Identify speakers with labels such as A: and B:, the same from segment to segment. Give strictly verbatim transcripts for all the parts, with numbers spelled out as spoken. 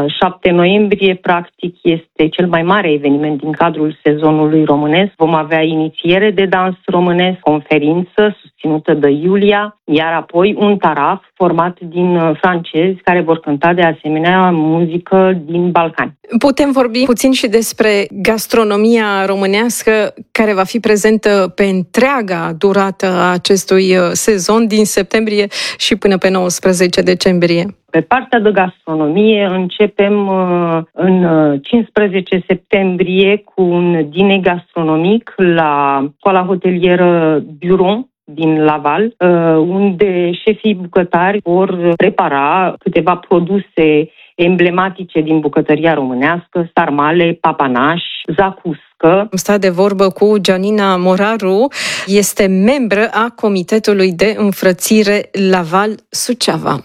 A: șapte noiembrie, practic, este cel mai mare eveniment din cadrul sezonului românesc. Vom avea inițiere de dans românesc, conferință susținută de Iulia, iar apoi un taraf format din francezi care vor cânta de asemenea muzică din Balcani.
B: Putem vorbi puțin și despre gastronomia românească care va fi prezentă pe întreaga durată a acestui sezon din septembrie și până pe nouăsprezece decembrie.
A: Pe partea de gastronomie începem în cincisprezece septembrie cu un diner gastronomic la școala hotelieră Buron din Laval, unde șefii bucătari vor prepara câteva produse emblematice din bucătăria românească, sarmale, papanaș, zacuscă.
B: Am stat de vorbă cu Gianina Moraru, este membră a Comitetului de Înfrățire Laval-Suceava.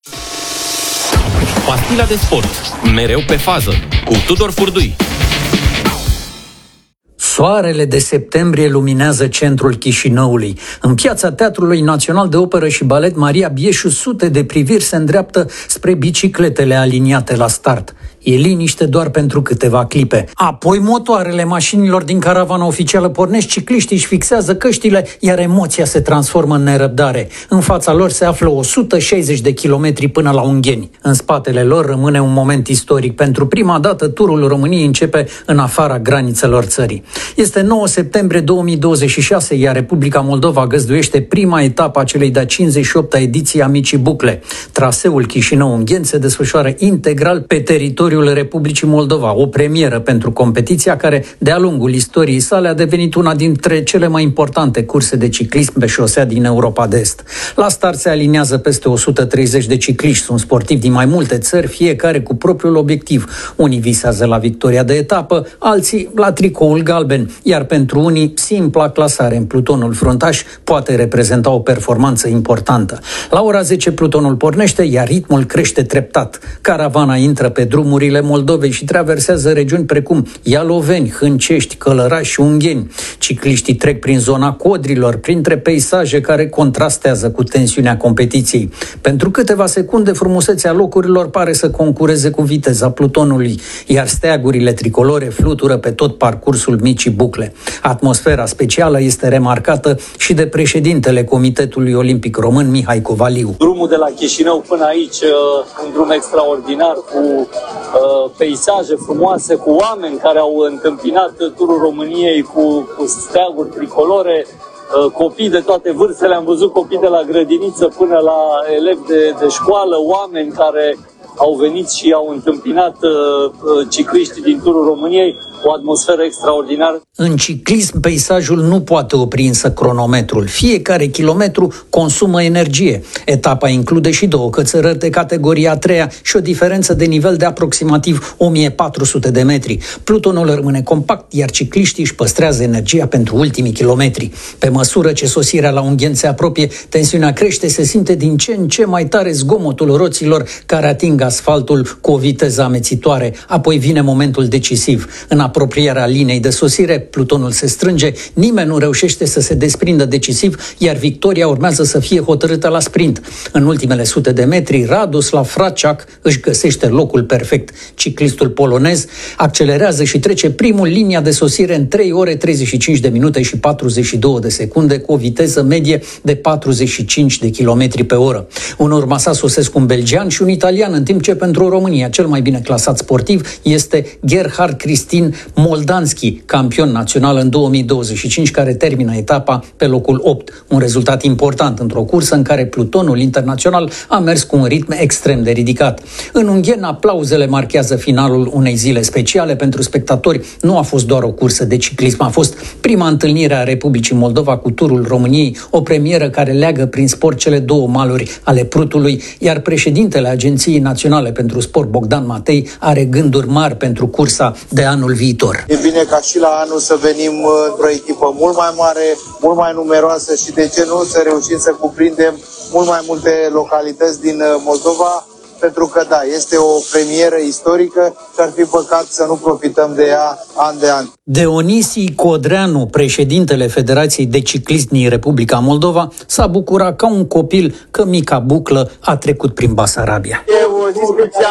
C: Pastila de sport, mereu pe fază, cu Tudor Furdui.
D: Soarele de septembrie luminează centrul Chișinăului. În piața Teatrului Național de Operă și Balet Maria Bieșu, sute de priviri se îndreaptă spre bicicletele aliniate la start. E liniște doar pentru câteva clipe. Apoi motoarele mașinilor din caravana oficială pornesc, cicliștii își fixează căștile, iar emoția se transformă în nerăbdare. În fața lor se află o sută șaizeci de kilometri până la Ungheni. În spatele lor rămâne un moment istoric. Pentru prima dată, turul României începe în afara granițelor țării. Este nouă septembrie două mii douăzeci și șase, iar Republica Moldova găzduiește prima etapă a celei de-a cincizeci și opta ediții a Micii Bucle. Traseul Chișinău-Ungheni se desfășoară integral pe teritoriul Republicii Moldova, o premieră pentru competiția care, de-a lungul istoriei sale, a devenit una dintre cele mai importante curse de ciclism pe șosea din Europa de Est. La start se aliniază peste o sută treizeci de cicliști, sunt sportivi din mai multe țări, fiecare cu propriul obiectiv. Unii visează la victoria de etapă, alții la tricoul galben, iar pentru unii, simpla clasare în plutonul fruntaș poate reprezenta o performanță importantă. La ora zece plutonul pornește, iar ritmul crește treptat. Caravana intră pe drumuri Moldovei și traversează regiuni precum Ialoveni, Hâncești, Călăraș și Ungheni. Cicliștii trec prin zona Codrilor, printre peisaje care contrastează cu tensiunea competiției. Pentru câteva secunde, frumusețea locurilor pare să concureze cu viteza plutonului, iar steagurile tricolore flutură pe tot parcursul Micii Bucle. Atmosfera specială este remarcată și de președintele Comitetului Olimpic Român, Mihai Covaliu.
E: Drumul de la Chișinău până aici, un drum extraordinar cu peisaje frumoase, cu oameni care au întâmpinat turul României cu, cu steaguri tricolore, copii de toate vârstele, am văzut copii de la grădiniță până la elevi de, de școală, oameni care au venit și au întâmpinat uh, cicliștii din turul României, o atmosferă extraordinară.
D: În ciclism, peisajul nu poate opri însă cronometrul. Fiecare kilometru consumă energie. Etapa include și două cățărări de categoria a treia și o diferență de nivel de aproximativ o mie patru sute de metri. Plutonul rămâne compact, iar cicliștii își păstrează energia pentru ultimii kilometri. Pe măsură ce sosirea la Ungheni se apropie, tensiunea crește, se simte din ce în ce mai tare zgomotul roților care ating asfaltul cu o viteză amețitoare. Apoi vine momentul decisiv. În apropierea liniei de sosire, plutonul se strânge, nimeni nu reușește să se desprindă decisiv, iar victoria urmează să fie hotărâtă la sprint. În ultimele sute de metri, Radoslav Fraciac își găsește locul perfect. Ciclistul polonez accelerează și trece primul linia de sosire în trei ore treizeci și cinci de minute și patruzeci și două de secunde, cu o viteză medie de patruzeci și cinci de kilometri pe oră. În urma sa sosesc un belgian și un italian, în timp ce pentru România cel mai bine clasat sportiv este Gerhard Cristin Moldanski, campion național în două mii douăzeci și cinci, care termină etapa pe locul opt. Un rezultat important într-o cursă în care plutonul internațional a mers cu un ritm extrem de ridicat. În Ungheni, aplauzele marchează finalul unei zile speciale pentru spectatori. Nu a fost doar o cursă de ciclism, a fost prima întâlnire a Republicii Moldova cu turul României, o premieră care leagă prin sport cele două maluri ale Prutului, iar președintele Agenției Naționale pentru Sport, Bogdan Matei, are gânduri mari pentru cursa de anul viitor.
F: E bine ca și la anul să venim într-o echipă mult mai mare, mult mai numeroasă și de ce nu să reușim să cuprindem mult mai multe localități din Moldova, pentru că da, este o premieră istorică și ar fi păcat să nu profităm de ea an de an.
D: Dionisi Codreanu, președintele Federației de Ciclism din Republica Moldova, s-a bucurat ca un copil că mica buclă a trecut prin Basarabia.
F: E o zi specială.